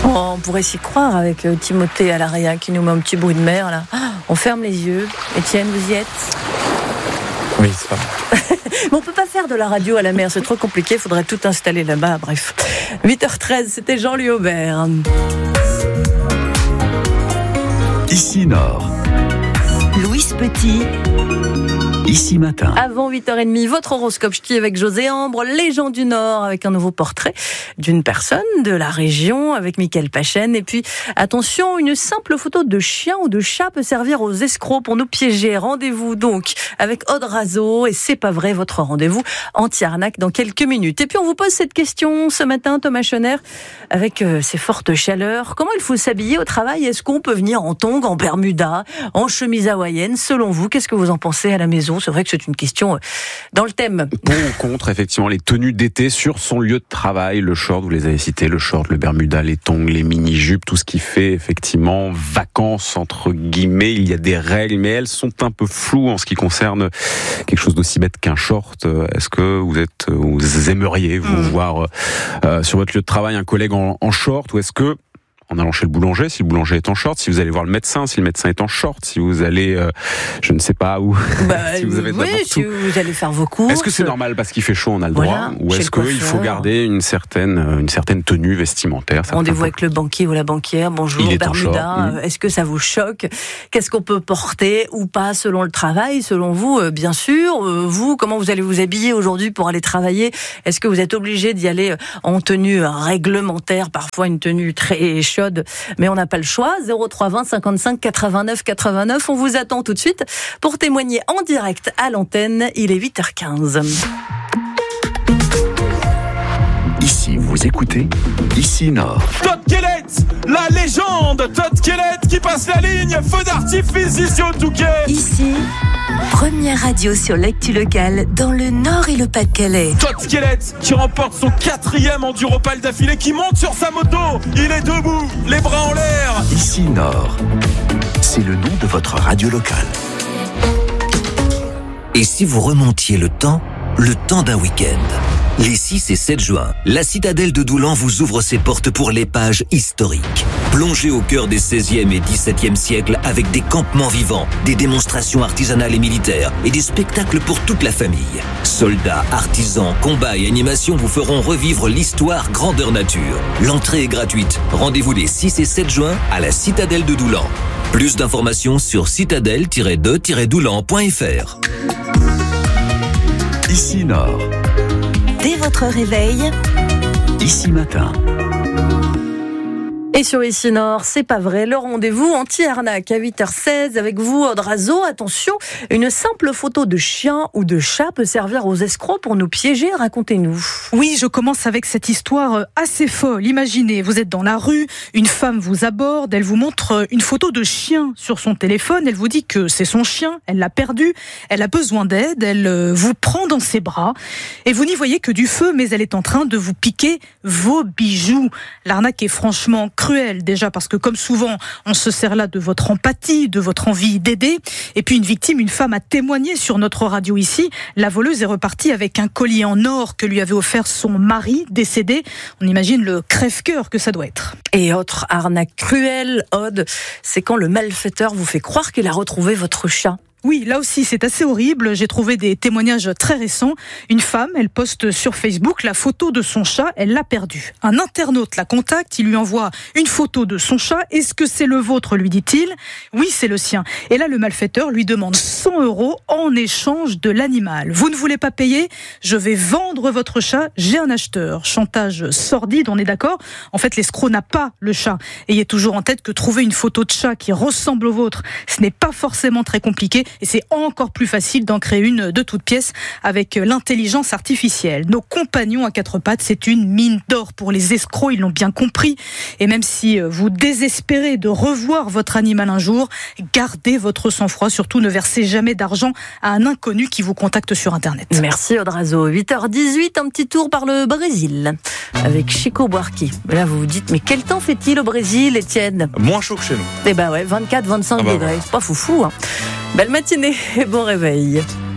Oh, on pourrait s'y croire avec Timothée Alaria qui nous met un petit bruit de mer là. On ferme les yeux. Étienne, vous y êtes ? Oui, c'est pas mal. Mais on peut pas faire de la radio à la mer, c'est trop compliqué, il faudrait tout installer là-bas, bref. 8h13, c'était Jean-Louis Aubert. Ici Nord. Louise Petit. Ici Matin. Avant 8h30, votre horoscope ch'ti avec José Ambre, les gens du Nord, avec un nouveau portrait d'une personne de la région, avec Mickaël Pachen. Et puis, attention, une simple photo de chien ou de chat peut servir aux escrocs pour nous piéger. Rendez-vous donc avec Aude Razo, et c'est pas vrai, votre rendez-vous anti-arnaque dans quelques minutes. Et puis, on vous pose cette question ce matin, Thomas Schoner, avec ces fortes chaleurs. Comment il faut s'habiller au travail ? Est-ce qu'on peut venir en tongs, en bermuda, en chemise hawaïenne ? Selon vous, qu'est-ce que vous en pensez à la maison ? C'est vrai que c'est une question dans le thème. Pour ou contre, effectivement, les tenues d'été sur son lieu de travail, le short, vous les avez cités, le short, le bermuda, les tongs, les mini-jupes, tout ce qui fait effectivement vacances, entre guillemets. Il y a des règles, mais elles sont un peu floues en ce qui concerne quelque chose d'aussi bête qu'un short. Est-ce que vous aimeriez vous voir sur votre lieu de travail un collègue en short, ou est-ce que en allant chez le boulanger, si le boulanger est en short, si vous allez voir le médecin, si le médecin est en short, si vous allez, je ne sais pas où, si vous avez si vous allez faire vos courses. Est-ce que c'est normal parce qu'il fait chaud, on a le droit, ou est-ce qu'il faut garder une certaine tenue vestimentaire? Rendez-vous avec le banquier ou la banquière, bonjour, bermuda, est-ce que ça vous choque? Qu'est-ce qu'on peut porter ou pas selon le travail, selon vous, bien sûr. Vous, comment vous allez vous habiller aujourd'hui pour aller travailler? Est-ce que vous êtes obligé d'y aller en tenue réglementaire, parfois une tenue très chaude, mais on n'a pas le choix? 03 20 55 89 89. On vous attend tout de suite pour témoigner en direct à l'antenne. Il est 8h15. Ici, vous écoutez Ici Nord. Todd Kellett, la légende Todd Kellett qui passe la ligne, feu d'artifice ici au Touquet. Ici, première radio sur l'actu locale dans le Nord et le Pas-de-Calais. Todd Kellett qui remporte son 4e Enduropal d'affilée, qui monte sur sa moto. Il est debout, les bras en l'air. Ici Nord, c'est le nom de votre radio locale. Et si vous remontiez le temps d'un week-end ? Les 6 et 7 juin, la citadelle de Doulan vous ouvre ses portes pour l'épage historique. Plongez au cœur des 16e et 17e siècles avec des campements vivants, des démonstrations artisanales et militaires et des spectacles pour toute la famille. Soldats, artisans, combats et animations vous feront revivre l'histoire grandeur nature. L'entrée est gratuite. Rendez-vous les 6 et 7 juin à la citadelle de Doulan. Plus d'informations sur citadelle-de-doulan.fr. Ici Nord. Dès votre réveil, Ici Matin. Et sur Ici Nord, c'est pas vrai, le rendez-vous anti-arnaque à 8h16 avec vous, Aude Razo. Attention, une simple photo de chien ou de chat peut servir aux escrocs pour nous piéger. Racontez-nous. Oui, je commence avec cette histoire assez folle. Imaginez, vous êtes dans la rue, une femme vous aborde, elle vous montre une photo de chien sur son téléphone, elle vous dit que c'est son chien, elle l'a perdu, elle a besoin d'aide, elle vous prend dans ses bras et vous n'y voyez que du feu, mais elle est en train de vous piquer vos bijoux. L'arnaque est franchement cruel, déjà parce que comme souvent on se sert là de votre empathie, de votre envie d'aider, et puis une femme a témoigné sur notre radio ici. La voleuse est repartie avec un collier en or que lui avait offert son mari décédé. On imagine le crève-cœur que ça doit être. Et autre arnaque cruelle, Aude, c'est quand le malfaiteur vous fait croire qu'il a retrouvé votre chat. Oui, là aussi, c'est assez horrible. J'ai trouvé des témoignages très récents. Une femme, elle poste sur Facebook la photo de son chat, elle l'a perdu. Un internaute la contacte, il lui envoie une photo de son chat. Est-ce que c'est le vôtre, lui dit-il. Oui, c'est le sien. Et là, le malfaiteur lui demande 100 € en échange de l'animal. Vous ne voulez pas payer ? Je vais vendre votre chat, j'ai un acheteur. Chantage sordide, on est d'accord ? En fait, l'escroc n'a pas le chat. Ayez toujours en tête que trouver une photo de chat qui ressemble au vôtre, ce n'est pas forcément très compliqué. Et c'est encore plus facile d'en créer une de toutes pièces avec l'intelligence artificielle. Nos compagnons à quatre pattes, c'est une mine d'or pour les escrocs, ils l'ont bien compris. Et même si vous désespérez de revoir votre animal un jour, gardez votre sang-froid. Surtout, ne versez jamais d'argent à un inconnu qui vous contacte sur Internet. Merci Aude Razo. 8h18, un petit tour par le Brésil avec Chico Buarque. Là, vous vous dites, mais quel temps fait-il au Brésil, Étienne ? Moins chaud que chez nous. Eh ben ouais, 24-25 degrés. C'est pas foufou, hein. Belle matinée et bon réveil.